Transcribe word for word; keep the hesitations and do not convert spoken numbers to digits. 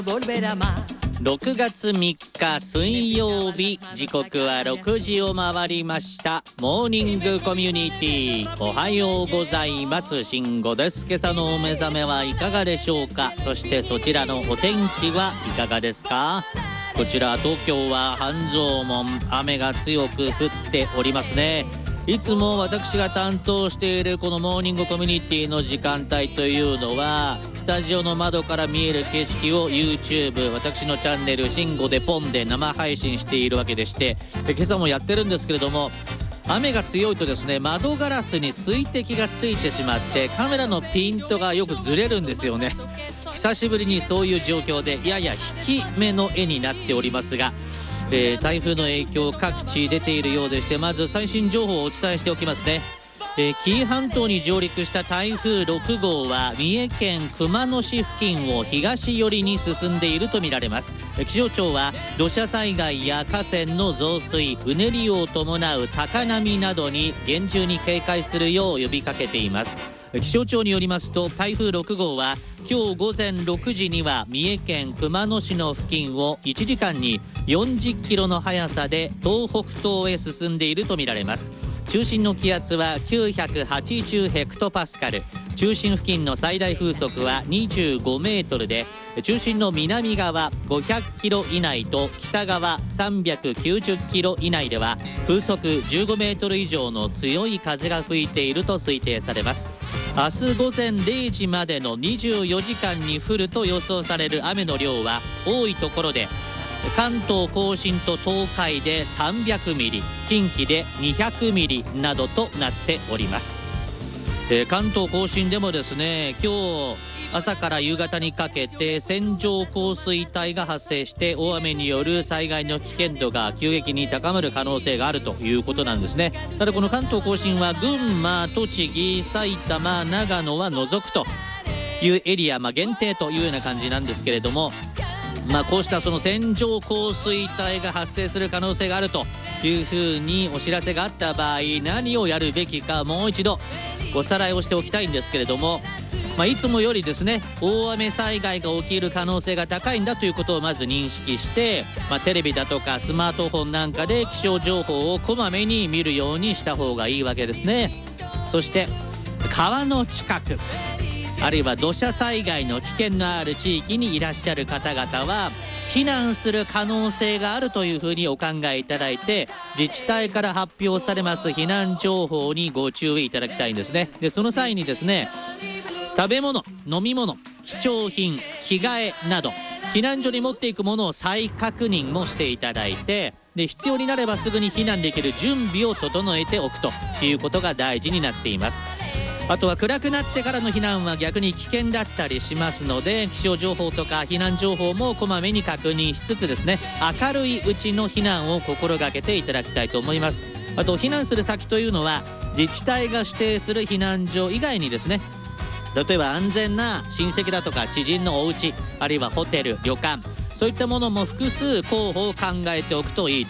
ろくがつみっか水曜日、時刻はろくじを回りました。モーニングコミュニティ、おはようございます。慎吾です。今朝のお目覚めはいかがでしょうか。そしてそちらのお天気はいかがですか。こちら東京は半蔵門、雨が強く降っておりますね。いつも私が担当しているこのモーニングコミュニティの時間帯というのは、スタジオの窓から見える景色を YouTube、 私のチャンネル慎吾でポンで生配信しているわけでして、で今朝もやってるんですけれども、雨が強いとですね、窓ガラスに水滴がついてしまってカメラのピントがよくずれるんですよね。久しぶりにそういう状況でやや引き目の絵になっておりますが、えー、台風の影響各地出ているようでして、まず最新情報をお伝えしておきますね。えー、紀伊半島に上陸した台風ろくごうは三重県熊野市付近を東寄りに進んでいるとみられます。気象庁は土砂災害や河川の増水、うねりを伴う高波などに厳重に警戒するよう呼びかけています。気象庁によりますと、台風ろくごうは今日午前ろくじには三重県熊野市の付近をいちじかんによんじゅっキロの速さで東北東へ進んでいるとみられます。中心の気圧はきゅうひゃくはちじゅうヘクトパスカル、中心付近の最大風速はにじゅうごメートルで、中心の南側ごひゃくキロ以内と北側さんびゃくきゅうじゅっキロ以内では風速じゅうごメートル以上の強い風が吹いていると推定されます。明日午前れいじまでのにじゅうよじかんに降ると予想される雨の量は、多いところで関東甲信と東海でさんびゃくミリ、近畿でにひゃくミリなどとなっております。えー、関東甲信でもですね、今日朝から夕方にかけて線状降水帯が発生して、大雨による災害の危険度が急激に高まる可能性があるということなんですね。ただこの関東甲信は群馬、栃木、埼玉、長野は除くというエリア、まあ、限定というような感じなんですけれども、まあ、こうしたその線状降水帯が発生する可能性があるというふうにお知らせがあった場合、何をやるべきかもう一度おさらいをしておきたいんですけれども、まあ、いつもよりですね、大雨災害が起きる可能性が高いんだということをまず認識して、まあ、テレビだとかスマートフォンなんかで気象情報をこまめに見るようにした方がいいわけですね。そして川の近く、あるいは土砂災害の危険のある地域にいらっしゃる方々は避難する可能性があるというふうにお考えいただいて、自治体から発表されます避難情報にご注意いただきたいんですね。でその際にですね、食べ物、飲み物、貴重品、着替えなど避難所に持っていくものを再確認もしていただいて、で必要になればすぐに避難できる準備を整えておくということが大事になっています。あとは暗くなってからの避難は逆に危険だったりしますので、気象情報とか避難情報もこまめに確認しつつですね、明るいうちの避難を心がけていただきたいと思います。あと避難する先というのは自治体が指定する避難所以外にですね、例えば安全な親戚だとか知人のお家、あるいはホテル、旅館、そういったものも複数候補を考えておくといい